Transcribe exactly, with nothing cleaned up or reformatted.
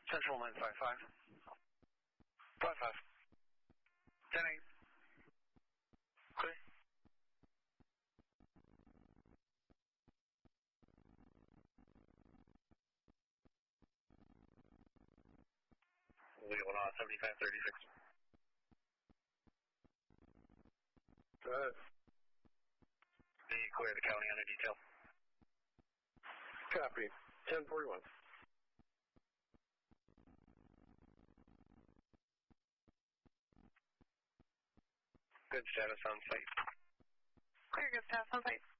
Central nine five five. five five. ten eight. Clear. Legal on seventy-five thirty-six. Go ahead. Be clear the county under detail. Copy. ten forty-one. Good status on site. Clear, good status on site.